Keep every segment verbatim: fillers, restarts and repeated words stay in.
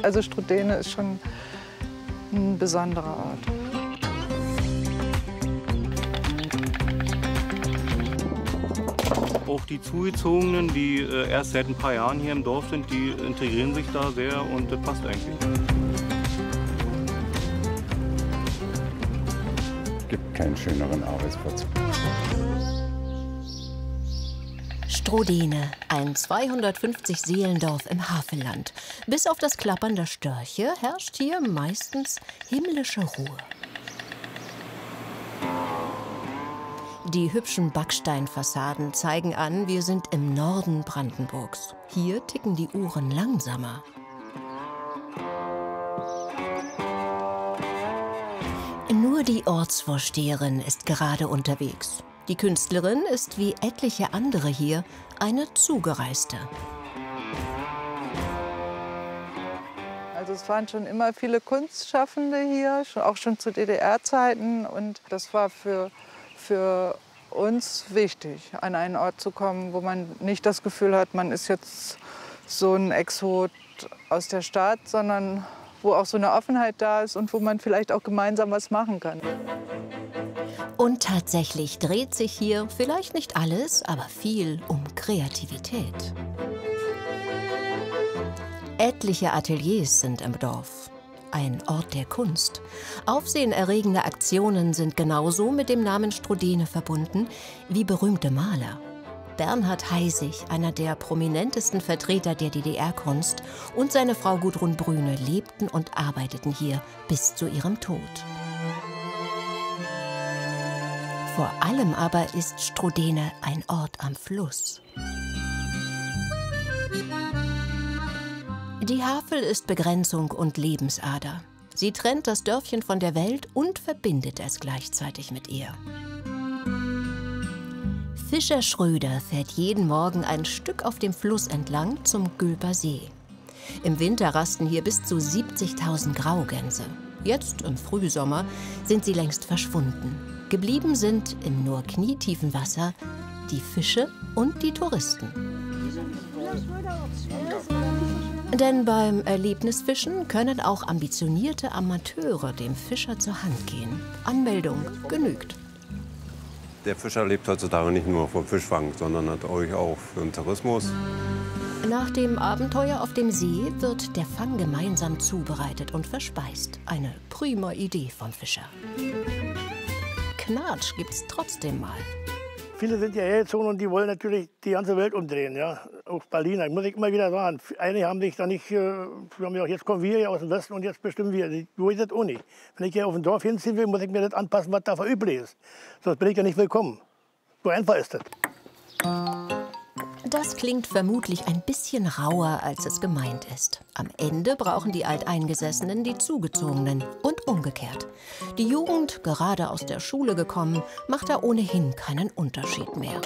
Also Strodene ist schon ein besonderer Ort. Auch die Zugezogenen, die äh, erst seit ein paar Jahren hier im Dorf sind, die integrieren sich da sehr und das passt eigentlich. Es gibt keinen schöneren Arbeitsplatz. Strodene, ein zweihundertfünfzig Seelendorf im Havelland. Bis auf das Klappern der Störche herrscht hier meistens himmlische Ruhe. Die hübschen Backsteinfassaden zeigen an, wir sind im Norden Brandenburgs. Hier ticken die Uhren langsamer. Nur die Ortsvorsteherin ist gerade unterwegs. Die Künstlerin ist wie etliche andere hier eine Zugereiste. Also es waren schon immer viele Kunstschaffende hier, auch schon zu D D R-Zeiten. Und das war für, für uns wichtig, an einen Ort zu kommen, wo man nicht das Gefühl hat, man ist jetzt so ein Exot aus der Stadt, sondern wo auch so eine Offenheit da ist und wo man vielleicht auch gemeinsam was machen kann. Und tatsächlich dreht sich hier vielleicht nicht alles, aber viel um Kreativität. Etliche Ateliers sind im Dorf. Ein Ort der Kunst. Aufsehenerregende Aktionen sind genauso mit dem Namen Strodene verbunden wie berühmte Maler. Bernhard Heisig, einer der prominentesten Vertreter der D D R-Kunst, und seine Frau Gudrun Brüne lebten und arbeiteten hier bis zu ihrem Tod. Vor allem aber ist Strodene ein Ort am Fluss. Die Havel ist Begrenzung und Lebensader. Sie trennt das Dörfchen von der Welt und verbindet es gleichzeitig mit ihr. Fischer Schröder fährt jeden Morgen ein Stück auf dem Fluss entlang zum Gülper See. Im Winter rasten hier bis zu siebzigtausend Graugänse. Jetzt, im Frühsommer, sind sie längst verschwunden. Geblieben sind im nur knietiefen Wasser die Fische und die Touristen. Denn beim Erlebnisfischen können auch ambitionierte Amateure dem Fischer zur Hand gehen. Anmeldung genügt. Der Fischer lebt heutzutage nicht nur vom Fischfang, sondern natürlich auch für den Tourismus. Nach dem Abenteuer auf dem See wird der Fang gemeinsam zubereitet und verspeist. Eine prima Idee vom Fischer. Knatsch gibt's trotzdem mal. Viele sind ja hergezogen und die wollen natürlich die ganze Welt umdrehen, ja. Auch Berliner, muss ich immer wieder sagen. Einige haben sich da nicht, wir haben ja, jetzt kommen wir hier aus dem Westen und jetzt bestimmen wir. So ist das auch nicht. Wenn ich hier auf dem Dorf hinziehen will, muss ich mir das anpassen, was da verüblich ist. Sonst bin ich ja nicht willkommen. So einfach ist das. Das klingt vermutlich ein bisschen rauer, als es gemeint ist. Am Ende brauchen die Alteingesessenen die Zugezogenen und umgekehrt. Die Jugend, gerade aus der Schule gekommen, macht da ohnehin keinen Unterschied mehr.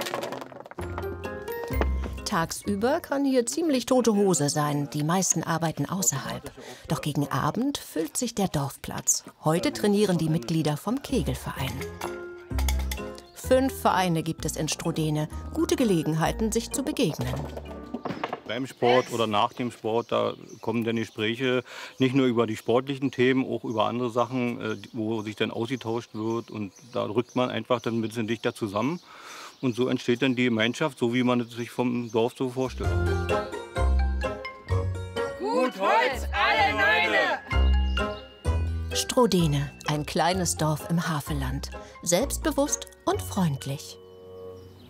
Tagsüber kann hier ziemlich tote Hose sein, die meisten arbeiten außerhalb. Doch gegen Abend füllt sich der Dorfplatz. Heute trainieren die Mitglieder vom Kegelverein. Fünf Vereine gibt es in Strodene. Gute Gelegenheiten, sich zu begegnen. Beim Sport oder nach dem Sport, da kommen dann Gespräche nicht nur über die sportlichen Themen, auch über andere Sachen, wo sich dann ausgetauscht wird. Und da rückt man einfach dann ein bisschen dichter zusammen. Und so entsteht dann die Gemeinschaft, so wie man es sich vom Dorf so vorstellt. Gut Holz, alle Neune! Strodene, ein kleines Dorf im Havelland. Selbstbewusst und freundlich.